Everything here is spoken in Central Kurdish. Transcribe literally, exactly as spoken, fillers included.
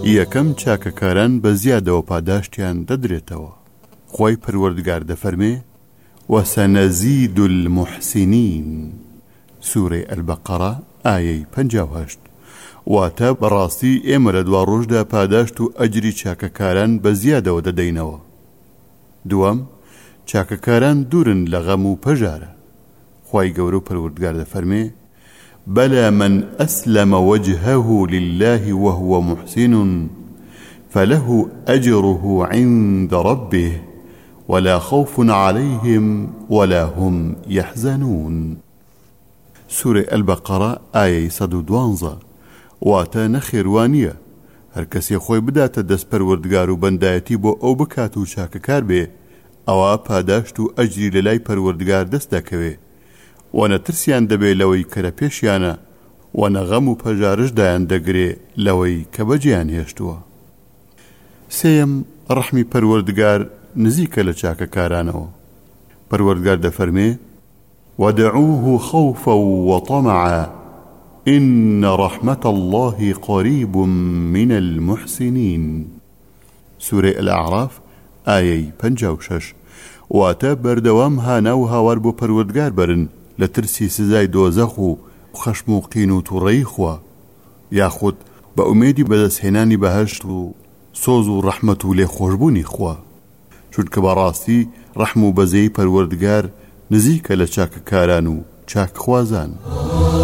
یەکەم چاکەکاران بە زیادەوە پاداشتیان دەدرێتەوە. خۆی پەروەردگار دەفەرمێ وَسَنَزِيدُ الْمُحْسِنِينَ سوورەی ئەلبەقەرە ئایەی پەنجاو هەشت. واتە بەڕاستی ئێمە لە دوا ڕۆژدا پاداشت و ئەجری چاکەکاران بە زیادەوە دەدەینەوە. دووەم، چاکەکاران دوورن لە غەم و پەژارە. خوای گەورە و پەروەردگار دەفەرمێ بەلى من أسلم وجهه لله وهو محسن فله أجره عند ربه ولا خوف عليهم ولا هم يحزنون سورة البقرة آية صد و دوانزە. واتە نەخێوانیە هەر کەسێ خۆی بداتە دەست پەروەردگار و بەندایەتی بۆ ئەو بکات و چاکەکار بێ، ئەوە پاداشت و ئەجری لە لای پەروەردگار دەست دەکەوێ و نەترسیان دەبێ لەوەی کە لە پێشیانە و نەغەم و پەژارشدایان دەگرێ لەوەی کە بەجێیان هێشتووە. سێیەم، ڕەحمی پەروەردگار نزیکە لە چاکەکارانەوە. پەروەردگار دەفەرمێ وَدَعُوهُ خَوْفًا وَطَمَعًا إِنَّ رَحْمَةَ اللَّهِ قَرِيبٌ مِنَ الْمُحْسِنِينَ سوورەی الأعراف ئایەی پەنجاو شەش. واتە بەردەوام هانا و هاوار بۆ پەروەردگار بەرن لە ترسی سزای دۆزەخ و خەشم و قین و تووڕەیی خوا، یاخود بە ئومێدی بەدەستهێنانی بەهەشت و سۆز و ڕەحمەت و لێخۆشبوونی خوا، چونکە بەڕاستی ڕەحم و بەزەی پەروەردگار نزیکە لە چاکەکاران و چاکخوازان.